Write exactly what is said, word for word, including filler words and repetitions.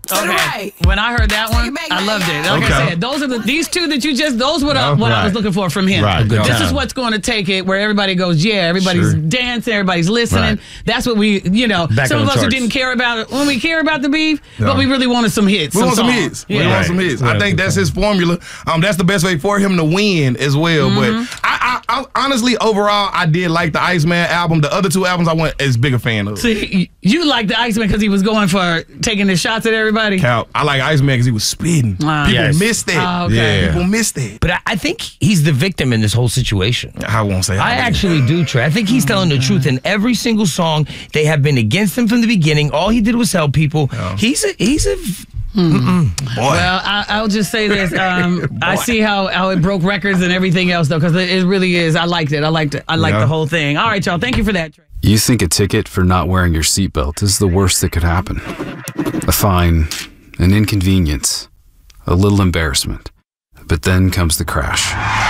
Okay. Right. When I heard that one, back, I back, loved it. back. Like I Okay. said, those are the these two that you just those what, I, Oh, what I right. was looking for from him. Right. Good This time. is what's going to take it where everybody goes, yeah, everybody's Sure. dancing, everybody's listening. Right. That's what we, you know, Back some on of the us who charts. didn't care about it when we care about the beef, No. but we really wanted some hits. We want some songs. hits. We Yeah. want Right. some hits. I Right. think that's his formula. Um, that's the best way for him to win as well. Mm-hmm. But I, I, I honestly, overall, I did like the Iceman album. The other two albums, I went as big a fan of. See, you like the Iceman because he was going for taking his shots at everybody. Cal, I like Iceman because he was spitting. Ah. People Yes. missed that. Ah, okay. Yeah. People missed that. But I, I think he's the victim in this whole situation. I won't say. I that. actually do, Trey. I think he's telling the truth in every single song. They have been against him from the beginning. All he did was help people. He's a he's a Boy. Well, I, I'll just say this. Um, I see how, how it broke records and everything else, though, because it, it really is. I liked it. I liked it. I liked Yeah. the whole thing. All right, y'all. Thank you for that. Trey. You think a ticket for not wearing your seatbelt is the worst that could happen. A fine, an inconvenience, a little embarrassment. But then comes the crash.